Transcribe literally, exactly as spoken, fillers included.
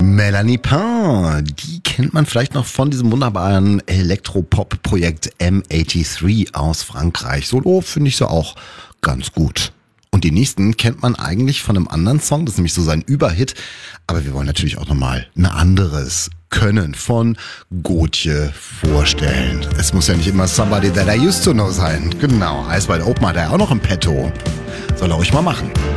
Melanie Pain, die kennt man vielleicht noch von diesem wunderbaren Elektropop-Projekt M dreiundachtzig aus Frankreich. Solo finde ich so auch ganz gut. Und die nächsten kennt man eigentlich von einem anderen Song, das ist nämlich so sein Überhit. Aber wir wollen natürlich auch nochmal ein anderes Können von Gotye vorstellen. Es muss ja nicht immer Somebody That I Used To Know sein. Genau, Eiswald Open hat er auch noch im Petto. Soll er ruhig mal machen.